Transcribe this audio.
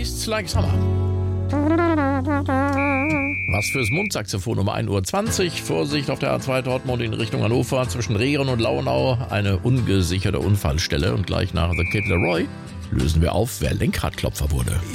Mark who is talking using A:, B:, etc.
A: Tastes Like Summer. Was fürs Mundsaxophon um 1:20 Uhr. Vorsicht auf der A2 Dortmund in Richtung Hannover zwischen Rehren und Launau. Eine ungesicherte Unfallstelle. Und gleich nach The Kid Laroi lösen wir auf, wer Lenkradklopfer wurde.